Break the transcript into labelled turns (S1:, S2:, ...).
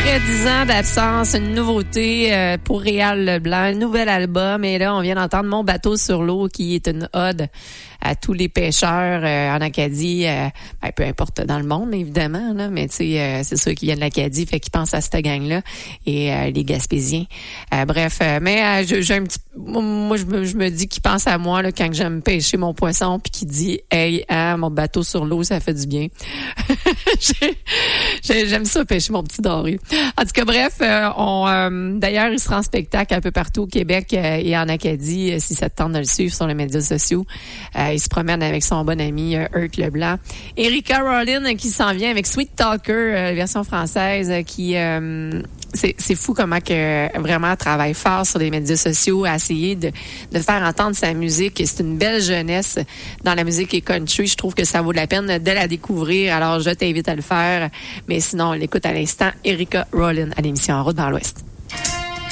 S1: Après 10 ans d'absence, une nouveauté pour Réal Leblanc, un nouvel album. Et là, on vient d'entendre Mon bateau sur l'eau, qui est une ode à tous les pêcheurs en Acadie, peu importe dans le monde, évidemment, là, mais tu sais, c'est ceux qui viennent de l'Acadie, fait qu'ils pensent à cette gang-là, et les Gaspésiens. Mais j'ai un petit... Moi, je me dis qu'il pense à moi là, quand j'aime pêcher mon poisson, puis qu'il dit « Hey, mon bateau sur l'eau, ça fait du bien. » J'aime ça, pêcher mon petit doré. En tout cas, bref, d'ailleurs, il sera en spectacle un peu partout au Québec et en Acadie, si ça te tente de le suivre sur les médias sociaux. Il se promène avec son bon ami Hurt Leblanc. Erika Rollin qui s'en vient avec Sweet Talker, version française, qui... c'est fou comment que vraiment elle travaille fort sur les médias sociaux à essayer de faire entendre sa musique. C'est une belle jeunesse dans la musique et country. Je trouve que ça vaut la peine de la découvrir. Alors, je t'invite à le faire. Mais sinon, on l'écoute à l'instant. Erika Rollin à l'émission En route vers l'Ouest.